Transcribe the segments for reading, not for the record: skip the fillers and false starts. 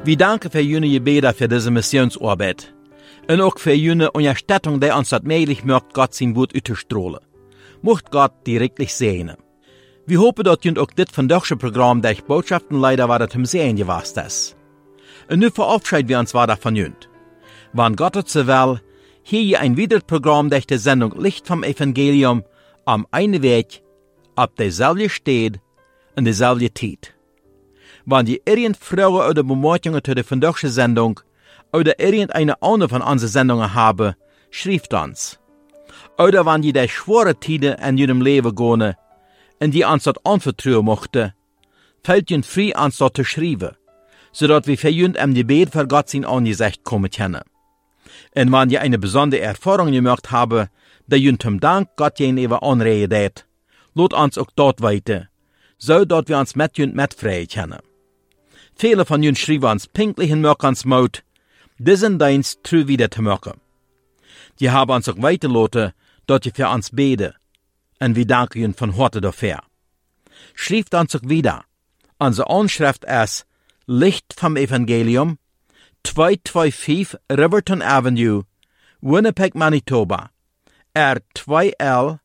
Wir danken für jene Gebete für diese Missionsarbeit. Und auch für jene Unterstützung, die uns das möglich macht, Gott sein Wort auszustrahlen. Mocht Gott direktlich segnen. Wir hoffen, dass ihr auch das vandaagse Programm durch Botschaften leider war, das im Sehen gewast ist. Und nu verabschieden wir uns weiter von jünd. Wann Gott es so will, hier ein weiteres Programm durch die Sendung Licht vom Evangelium am einen Weg, ab derselbe steht und derselbe Zeit. Wenn ihr irgend Fragen oder Bemerkungen zu der vandaagse Sendung oder irgendeine andere von unseren Sendungen haben, schreibt uns. Oder wenn ihr die schwere Tiden in eurem Leben gehen und die uns das anvertrauen möchte, fällt ihr frei, uns das zu schreiben, sodass wir für ihr im Gebet für Gott sein Angesicht kommen können. Und wenn ihr eine besondere Erfahrung gemacht habt, die ihr zum Dank Gott gegenüber anreden, lasst uns auch dort weiter, so dass wir uns mit ihr mitfreien können. Viele von ihnen schreiben uns pinklich in Möckens Mut, diesen Dienst treu wieder zu machen. Die haben uns auch weitergelassen, dass ihr für uns beten, und wir danken ihnen von Herzen dafür. Schreibt uns auch wieder. Unsere Anschrift ist Licht vom Evangelium, 225 Riverton Avenue, Winnipeg, Manitoba, R2L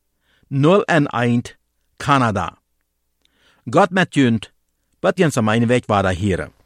0N1, Kanada. Gott mit jünd, wat jens am einen Weg war da hier.